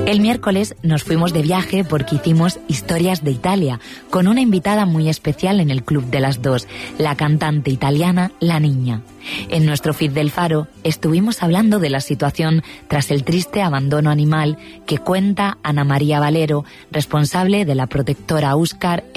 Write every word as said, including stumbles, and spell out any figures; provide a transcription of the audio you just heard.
El miércoles nos fuimos de viaje porque hicimos Historias de Italia, con una invitada muy especial en el Club de las Dos, la cantante italiana La Niña. En nuestro feed del Faro estuvimos hablando de la situación tras el triste abandono animal que cuenta Ana María Valero, responsable de la protectora Úscar